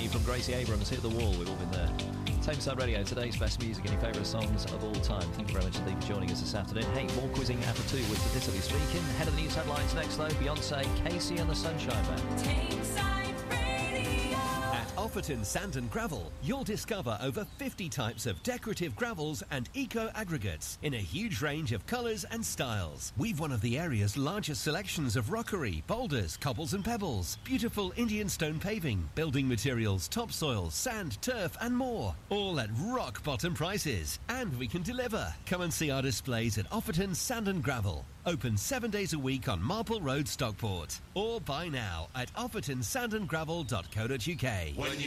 you from Gracie Abrams, Hit the Wall. We've all been there. Tameside Radio, today's best music and your favourite songs of all time. Thank you very much indeed for joining us this afternoon. Hey, more quizzing after 2 with Italy speaking. Head of the news headlines next though, Beyonce, Casey and the Sunshine Band. Tameside Radio. At Offerton Sand and Gravel, you'll discover over 50 types of decorative gravels and eco-aggregates in a huge range of colours and styles. We've one of the area's largest selections of rockery, boulders, cobbles and pebbles, beautiful Indian stone paving, building materials, topsoil, sand, turf and more. All at rock-bottom prices. And we can deliver. Come and see our displays at Offerton Sand and Gravel. Open 7 days a week on Marple Road, Stockport. Or buy now at offertonsandandgravel.co.uk.